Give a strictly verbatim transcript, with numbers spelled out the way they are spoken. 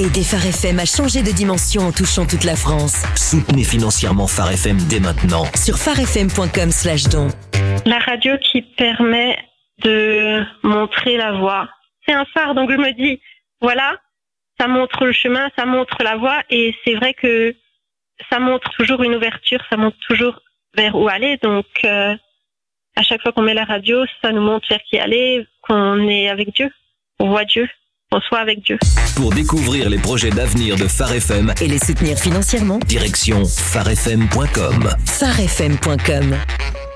Aidez Phare F M à changer de dimension en touchant toute la France. Soutenez financièrement Phare F M dès maintenant. Sur pharefm point com slash don. La radio qui permet de montrer la voie. C'est un phare, donc je me dis, voilà, ça montre le chemin, ça montre la voie, et c'est vrai que ça montre toujours une ouverture, ça montre toujours vers où aller. Donc, euh, à chaque fois qu'on met la radio, ça nous montre vers qui aller, qu'on est avec Dieu, on voit Dieu, on soit avec Dieu. Pour découvrir les projets d'avenir de Phare F M Et les soutenir financièrement, direction pharefm point com. pharefm point com.